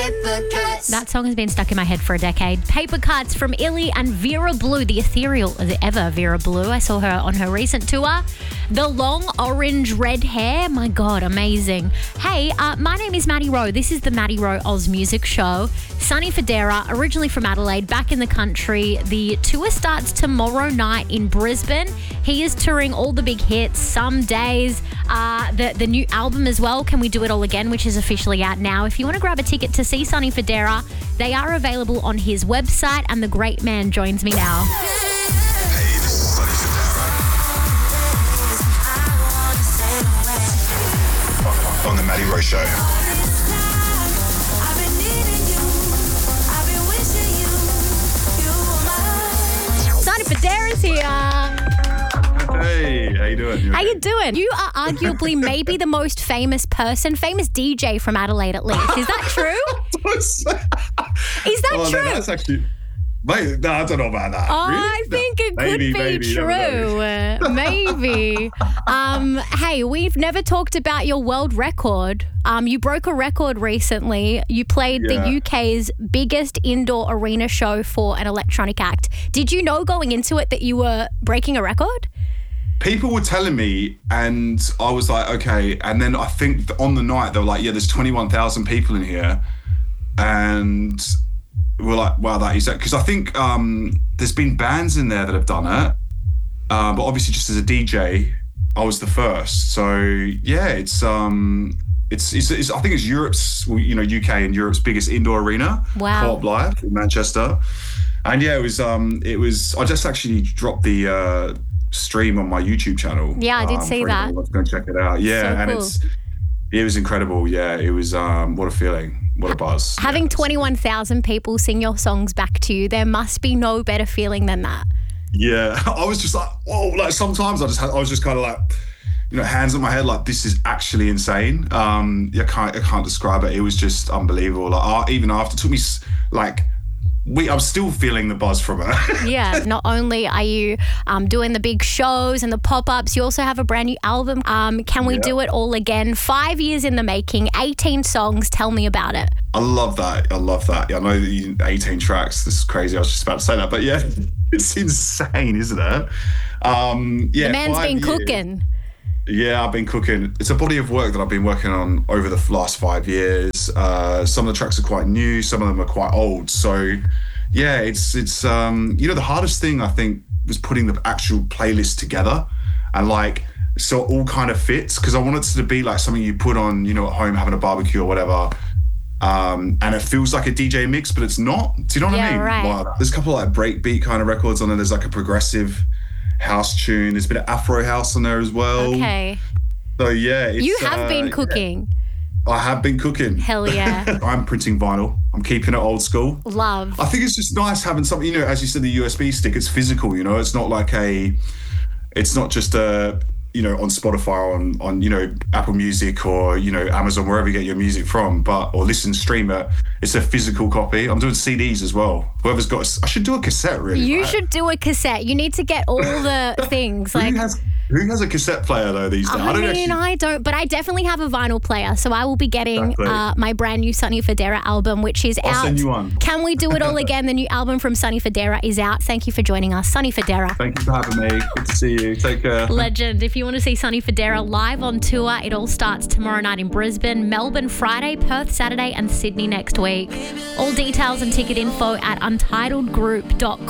That song has been stuck in my head for a decade. Paper Cuts from Illy and Vera Blue, the ethereal as ever Vera Blue. I saw her on her recent tour. The long orange red hair, my God, amazing. Hey, my name is Maddie Rowe. This is the Maddie Rowe Oz Music Show. Sonny Fodera, originally from Adelaide, back in the country. The tour starts tomorrow night in Brisbane. He is touring all the big hits, Some Days, the new album as well, Can We Do It All Again, which is officially out now. If you want to grab a ticket to see Sonny Fodera, they are available on his website, and the great man joins me now. Hey, this is Sonny Fodera. On the Maddie Rowe Show. Sonny Fodera's here. Hey, how you doing? How you doing? You are arguably maybe the most famous DJ from Adelaide at least. Is that true? Is that true? No, that's actually... Mate, no, I don't know about that. I think it could be true. Maybe. Hey, we've never talked about your world record. You broke a record recently. You played the UK's biggest indoor arena show for an electronic act. Did you know going into it that you were breaking a record? People were telling me, and I was like, okay. And then I think on the night, they were like, yeah, there's 21,000 people in here. And we're like, wow, that is that. Because I think there's been bands in there that have done it. But obviously just as a DJ, I was the first. So yeah, it's I think it's Europe's, UK and Europe's biggest indoor arena. Wow. Co-op Live in Manchester. And yeah, it was, I just actually dropped the stream on my YouTube channel. Yeah, I did see that. Let's go check it out. Yeah, so and cool. It was incredible. Yeah, it was what a feeling. What a buzz. Having 21,000 people sing your songs back to you, there must be no better feeling than that. Yeah, I was just like, whoa, like sometimes I was just kind of like, hands on my head, like this is actually insane. I can't describe it. It was just unbelievable. Like even after, it took me like, I'm still feeling the buzz from it. Yeah, not only are you doing the big shows and the pop-ups, you also have a brand new album, Can We Do It All Again? 5 years in the making, 18 songs. Tell me about it. I love that. Yeah, I know that you 18 tracks. This is crazy. I was just about to say that, but yeah, it's insane, isn't it? The man's been cooking. Yeah, I've been cooking. It's a body of work that I've been working on over the last 5 years. Some of the tracks are quite new, some of them are quite old. So, yeah, it's the hardest thing I think was putting the actual playlist together, and like so it all kind of fits, because I wanted it to be like something you put on, at home having a barbecue or whatever. And it feels like a DJ mix, but it's not. Do you know what I mean? Right. Like, there's a couple of like breakbeat kind of records on there. There's like a progressive house tune. There's a bit of Afro house on there as well. Okay. So yeah, you have been cooking. I have been cooking. Hell yeah. I'm printing vinyl. I'm keeping it old school. Love. I think it's just nice having something, as you said, the USB stick. It's physical, it's not like it's not just on Spotify or on Apple Music or Amazon, wherever you get your music from, or stream it. It's a physical copy. I'm doing CDs as well. Whoever's got I should do a cassette, really. You should do a cassette. You need to get all the things. Who has a cassette player though these days? I don't, but I definitely have a vinyl player, so I will be getting my brand new Sonny Fodera album, which is out. I'll send you one. Can We Do It All Again? The new album from Sonny Fodera is out. Thank you for joining us, Sonny Fodera. Thank you for having me. Good to see you. Take care. Legend. If you want to see Sonny Fodera live on tour, it all starts tomorrow night in Brisbane, Melbourne Friday, Perth Saturday, and Sydney next week. All details and ticket info at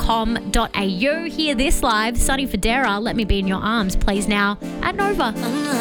untitledgroup.com.au. Hear this live. Sonny Fodera, Let Me Be in Your Arms, plays now at Nova.